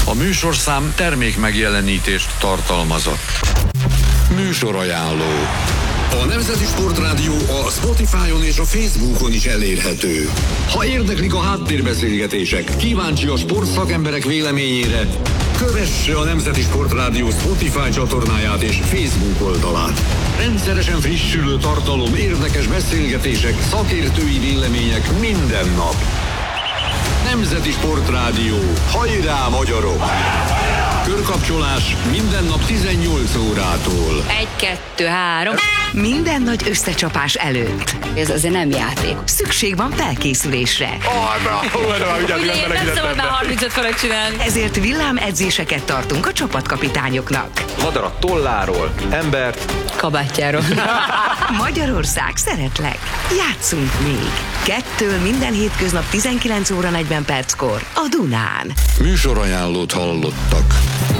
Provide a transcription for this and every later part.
A műsorszám termék megjelenítést tartalmazott. Műsorajánló. A Nemzeti Sportrádió a Spotify-on és a Facebookon is elérhető. Ha érdeklik a háttérbeszélgetések, kíváncsi a sportszakemberek véleményére, kövesse a Nemzeti Sportrádió Spotify csatornáját és Facebook oldalát. Rendszeresen frissülő tartalom, érdekes beszélgetések, szakértői vélemények minden nap. Nemzeti Sportrádió. Hajrá, magyarok! Körkapcsolás minden nap 18 órától. 1, 2, 3. Minden nagy összecsapás előtt. Ez azért nem játék. Szükség van felkészülésre. Nem szabad már 35 fölött csinálni. Ezért villámedzéseket tartunk a csapatkapitányoknak. Madarat tolláról, embert Kabátjáról. Magyarország, szeretlek. Játszunk még. 2 minden hétköznap 19 óra 40 perckor a Dunán. Műsorajánlót hallottak.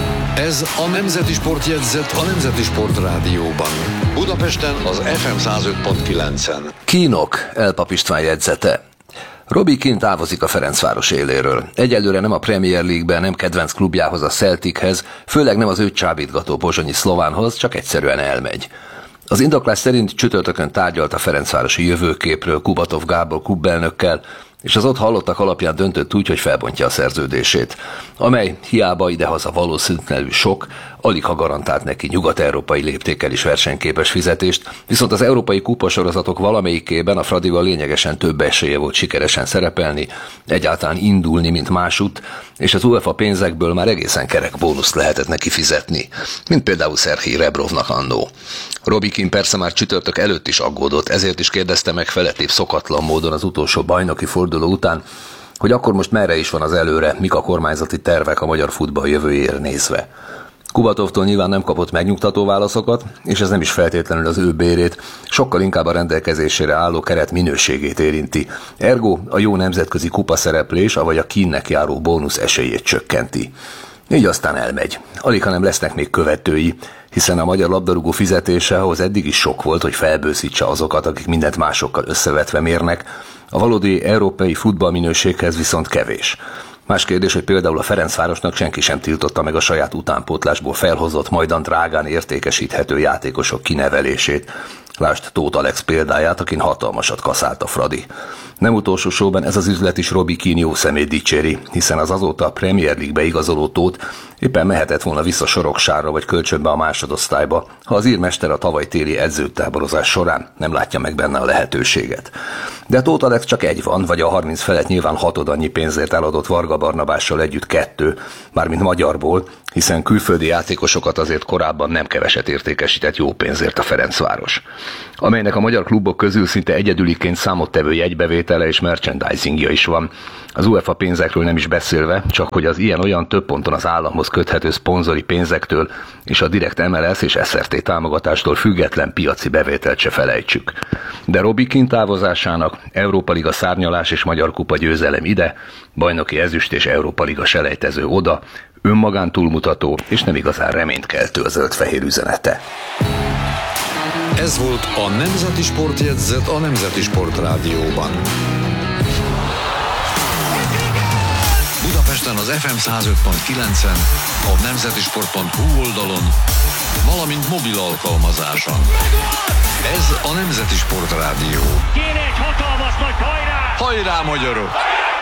Ez a Nemzeti Sportjegyzet a Nemzeti Sportrádióban. Budapesten az FM 105.9-en. Kínok, Elpap István jegyzete. Robbie Keane távozik a Ferencváros éléről. Egyelőre nem a Premier League-ben, nem kedvenc klubjához, a Celtichez, főleg nem az őt csábítgató pozsonyi Szlovánhoz, csak egyszerűen elmegy. Az indoklás szerint csütörtökön tárgyalt a ferencvárosi jövőképről Kubatov Gábor klubelnökkel, és az ott hallottak alapján döntött úgy, hogy felbontja a szerződését, amely hiába idehaza valószínűleg sok, aligha garantált neki nyugat-európai léptékkel is versenyképes fizetést, viszont az európai kupasorozatok valamelyikében a Fradival lényegesen több esélye volt sikeresen szerepelni, egyáltalán indulni, mint másutt, és az UEFA pénzekből már egészen kerek bónuszt lehetett neki fizetni, mint például Szerhij Rebrovnak annó. Robbie Keane persze már csütörtök előtt is aggódott, ezért is kérdezte meg felettébb szokatlan módon az utolsó bajnoki forduló után, hogy akkor most merre is van az előre, mik a kormányzati tervek a magyar futball jövőjére nézve. Kubatovtól nyilván nem kapott megnyugtató válaszokat, és ez nem is feltétlenül az ő bérét, sokkal inkább a rendelkezésére álló keret minőségét érinti. Ergo a jó nemzetközi kupaszereplés, avagy a Keane-nek járó bónusz esélyét csökkenti. Így aztán elmegy. Aligha nem lesznek még követői, hiszen a magyar labdarúgó fizetése ahhoz eddig is sok volt, hogy felbőszítse azokat, akik mindent másokkal összevetve mérnek. A valódi európai futballminőséghez viszont kevés. Más kérdés, hogy például a Ferencvárosnak senki sem tiltotta meg a saját utánpótlásból felhozott, majdan drágán értékesíthető játékosok kinevelését. Lásd Tóth Alex példáját, akin hatalmasat kaszált a Fradi. Nem utolsó sorban ez az üzlet is Robbie Keane jó szemét dicséri, hiszen az azóta a Premier League-be igazoló Tóth éppen mehetett volna vissza Soroksárra vagy kölcsönbe a másodosztályba, ha az írmester a tavaly téli edzőtáborozás során nem látja meg benne a lehetőséget. De Tóth Alex csak egy van, vagy a 30 felett nyilván 6 annyi pénzért eladott Varga Barnabással együtt 2, mármint magyarból, hiszen külföldi játékosokat azért korábban nem keveset értékesített jó pénzért a Ferencváros, amelynek a magyar klubok közül szinte egyedüliként számottevő jegybevétele és merchandisingja is van. Az UEFA pénzekről nem is beszélve, csak hogy az ilyen-olyan több ponton az államhoz köthető szponzori pénzektől és a direkt MLS és SRT támogatástól független piaci bevételt se felejtsük. De Robbie Keane távozásának Európa Liga szárnyalás és Magyar Kupa győzelem ide, bajnoki ezüst és Európa Liga selejtező oda, önmagán túlmutató és nem igazán reménykeltő a zöld-fehér üzenete. Ez volt a Nemzeti Sportjegyzet a Nemzeti Sportrádióban. Budapesten az FM 105.9-en, a nemzetisport.hu oldalon, valamint mobil alkalmazáson. Ez a Nemzeti Sportrádió. Kéne egy hatalmas nagy hajrá! Hajrá, magyarok!